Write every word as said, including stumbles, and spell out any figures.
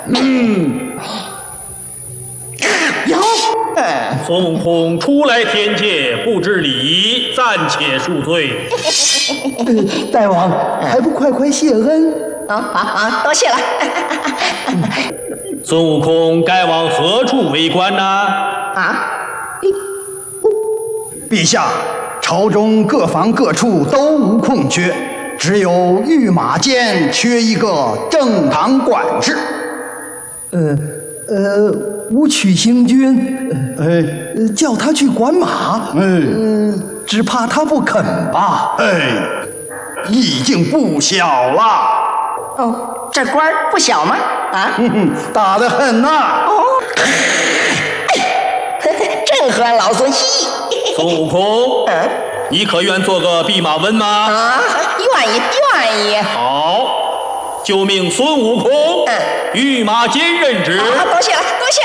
嗯， 有。 孙悟空初来天界，不知礼仪，暂且恕罪。 大王，还不快快谢恩？ 啊啊啊！多谢了。 孙悟空该往何处为官呢？ 啊！ 陛下，朝中各房各处都无空缺，只有御马监缺一个正堂管事。呃呃，武曲星君，呃，叫他去管马，嗯、呃，只怕他不肯吧？ 哎，已经不小了。 哦，这官儿不小吗？啊， 哼哼，大得很呐、啊。 哦，正合老孙心意。 孙悟空， 嗯， 你可愿做个弼马温吗？ 啊，愿意，愿意。 好，就命孙悟空， 嗯， 御马监任职。 啊，多谢了，多谢